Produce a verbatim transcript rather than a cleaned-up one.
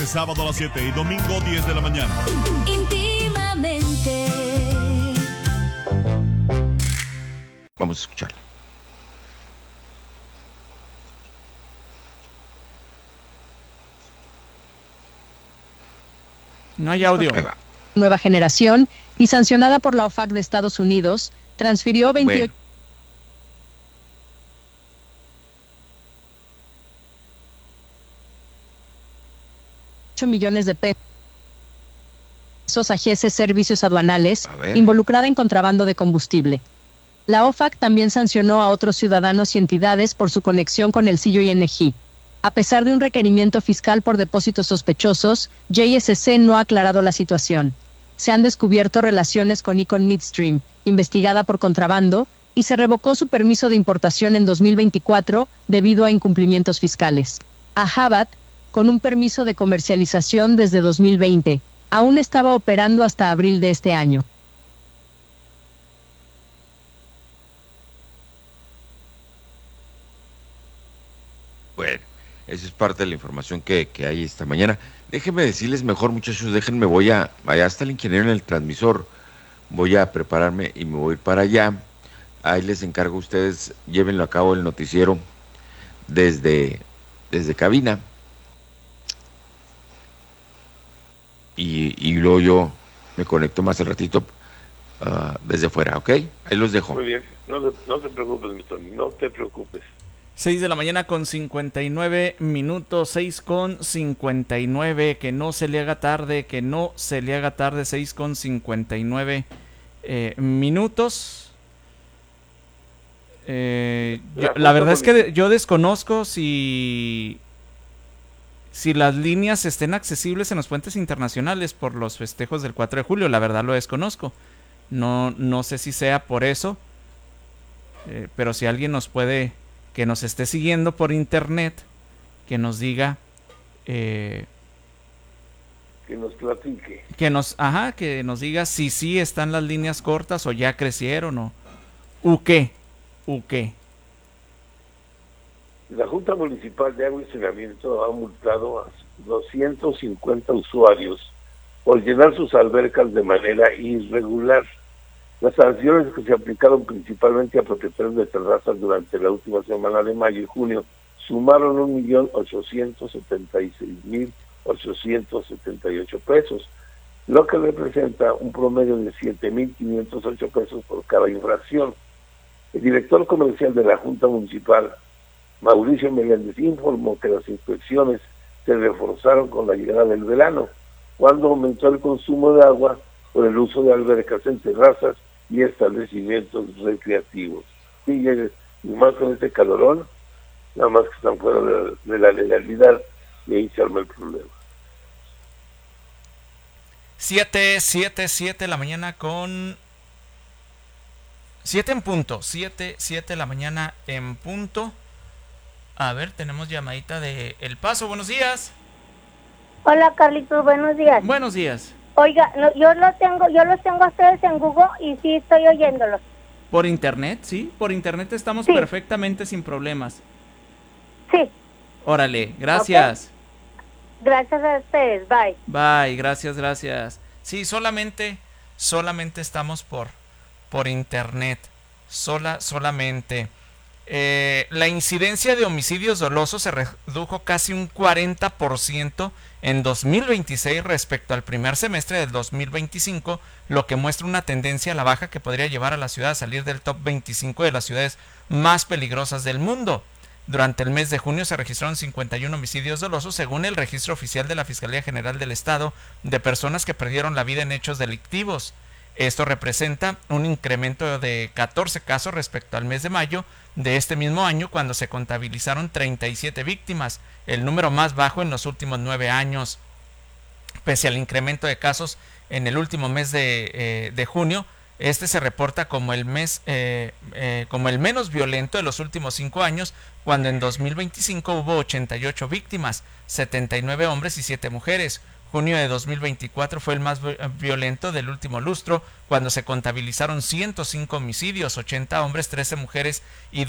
de sábado a las siete y domingo diez de la mañana. Íntimamente. Vamos a escucharla. No hay audio. Nueva generación y sancionada por la O F A C de Estados Unidos, transfirió veintiocho bueno. millones de pesos a G S Servicios Aduanales, involucrada en contrabando de combustible. La O F A C también sancionó a otros ciudadanos y entidades por su conexión con el C I N G. A pesar de un requerimiento fiscal por depósitos sospechosos, J S C no ha aclarado la situación. Se han descubierto relaciones con Econ Midstream, investigada por contrabando, y se revocó su permiso de importación en dos mil veinticuatro debido a incumplimientos fiscales. Ahabat, con un permiso de comercialización desde dos mil veinte, aún estaba operando hasta abril de este año. Bueno, esa es parte de la información que, que hay esta mañana. Déjenme decirles mejor, muchachos, déjenme, voy a, allá está el ingeniero en el transmisor, voy a prepararme y me voy para allá. Ahí les encargo a ustedes, llévenlo a cabo el noticiero desde, desde cabina. Y, y luego yo me conecto más al ratito uh, desde fuera, ¿ok? Ahí los dejo. Muy bien, no, no te preocupes, mi Tony, no te preocupes. seis de la mañana con cincuenta y nueve minutos, seis con cincuenta y nueve, que no se le haga tarde, que no se le haga tarde, seis con cincuenta y nueve eh, minutos. Eh, yo, la verdad es que yo desconozco si, si las líneas estén accesibles en los puentes internacionales por los festejos del cuatro de julio, la verdad lo desconozco. No, no sé si sea por eso, eh, pero si alguien nos puede... que nos esté siguiendo por internet, que nos diga, eh, que nos platique, que nos, ajá, que nos diga si sí están las líneas cortas o ya crecieron o, u qué, u qué. La Junta Municipal de Agua y Saneamiento ha multado a doscientos cincuenta usuarios por llenar sus albercas de manera irregular. Las sanciones que se aplicaron principalmente a propietarios de terrazas durante la última semana de mayo y junio sumaron un millón ochocientos setenta y seis mil ochocientos setenta y ocho pesos, lo que representa un promedio de siete mil quinientos ocho pesos por cada infracción. El director comercial de la Junta Municipal, Mauricio Meléndez, informó que las inspecciones se reforzaron con la llegada del verano, cuando aumentó el consumo de agua por el uso de albercas en terrazas y establecimientos recreativos. Y, y más con este calorón, nada más que están fuera de, de la legalidad, y ahí se arma el problema. siete, siete, siete de la mañana con... siete en punto, siete, siete de la mañana en punto. A ver, tenemos llamadita de El Paso, buenos días. Hola Carlitos, buenos días. Buenos días. Oiga, no, yo lo tengo, yo los tengo a ustedes en Google y sí estoy oyéndolos. ¿Por internet? Sí, por internet estamos sí. perfectamente sin problemas. Sí. Órale, gracias. Okay. Gracias a ustedes, bye. Bye, gracias, gracias. Sí, solamente, solamente estamos por, por internet, sola, solamente. Eh, la incidencia de homicidios dolosos se redujo casi un cuarenta por ciento en dos mil veintiséis respecto al primer semestre del dos mil veinticinco, lo que muestra una tendencia a la baja que podría llevar a la ciudad a salir del top veinticinco de las ciudades más peligrosas del mundo. Durante el mes de junio se registraron cincuenta y uno homicidios dolosos según el registro oficial de la Fiscalía General del Estado de personas que perdieron la vida en hechos delictivos. Esto representa un incremento de catorce casos respecto al mes de mayo de este mismo año, cuando se contabilizaron treinta y siete víctimas, el número más bajo en los últimos nueve años. Pese al incremento de casos en el último mes de, eh, de junio, este se reporta como el mes eh, eh, como el menos violento de los últimos cinco años, cuando en dos mil veinticinco hubo ochenta y ocho víctimas, setenta y nueve hombres y siete mujeres. Junio de dos mil veinticuatro fue el más violento del último lustro, cuando se contabilizaron ciento cinco homicidios, ochenta hombres, trece mujeres y